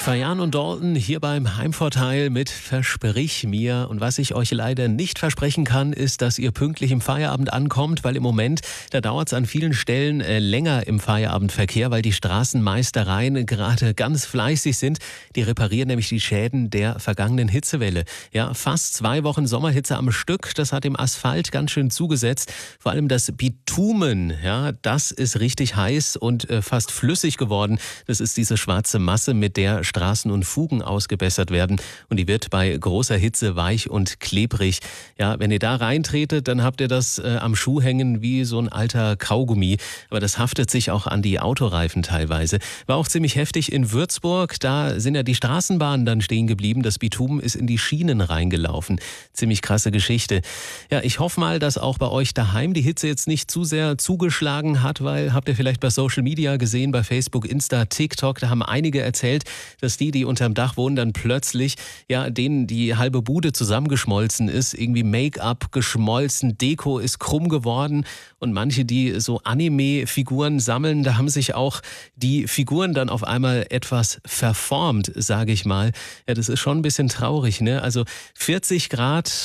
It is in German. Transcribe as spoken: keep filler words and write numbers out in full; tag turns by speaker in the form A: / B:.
A: Fayan und Dalton hier beim Heimvorteil mit Versprich mir. Und was ich euch leider nicht versprechen kann, ist, dass ihr pünktlich im Feierabend ankommt, weil im Moment, da dauert es an vielen Stellen äh, länger im Feierabendverkehr, weil die Straßenmeistereien gerade ganz fleißig sind. Die reparieren nämlich die Schäden der vergangenen Hitzewelle. Ja, fast zwei Wochen Sommerhitze am Stück, das hat dem Asphalt ganz schön zugesetzt. Vor allem das Bitumen, ja, das ist richtig heiß und äh, fast flüssig geworden. Das ist diese schwarze Masse, mit der Straßen und Fugen ausgebessert werden, und die wird bei großer Hitze weich und klebrig. Ja, wenn ihr da reintretet, dann habt ihr das äh, am Schuh hängen wie so ein alter Kaugummi, aber das haftet sich auch an die Autoreifen teilweise. War auch ziemlich heftig in Würzburg, da sind ja die Straßenbahnen dann stehen geblieben, das Bitumen ist in die Schienen reingelaufen. Ziemlich krasse Geschichte. Ja, ich hoffe mal, dass auch bei euch daheim die Hitze jetzt nicht zu sehr zugeschlagen hat, weil habt ihr vielleicht bei Social Media gesehen, bei Facebook, Insta, TikTok, da haben einige erzählt, dass die, die unterm Dach wohnen, dann plötzlich, ja, denen die halbe Bude zusammengeschmolzen ist, irgendwie Make-up geschmolzen, Deko ist krumm geworden, und manche, die so Anime-Figuren sammeln, da haben sich auch die Figuren dann auf einmal etwas verformt, sage ich mal. Ja, das ist schon ein bisschen traurig, ne? Also vierzig Grad